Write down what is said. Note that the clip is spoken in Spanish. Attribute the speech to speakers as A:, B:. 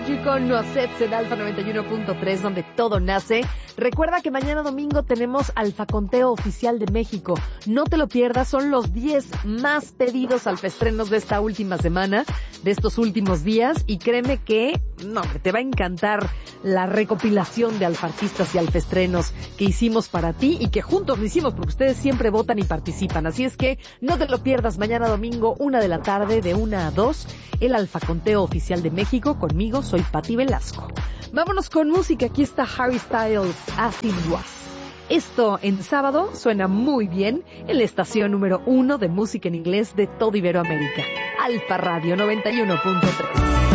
A: Con Noisette en Alfa 91.3, donde todo nace. Recuerda que mañana domingo tenemos Alfaconteo Oficial de México. No te lo pierdas, son los 10 más pedidos alfaestrenos de esta última semana, de estos últimos días, y créeme que, te va a encantar la recopilación de alfartistas y alfaestrenos que hicimos para ti y que juntos lo hicimos porque ustedes siempre votan y participan. Así es que no te lo pierdas mañana domingo, 1 de la tarde, de 1 a 2, el Alfaconteo Oficial de México. Conmigo, soy Pati Velasco. Vámonos con música. Aquí está Harry Styles, As It Was. Esto en sábado suena muy bien en la estación número 1 de música en inglés de todo Iberoamérica. Alfa Radio 91.3.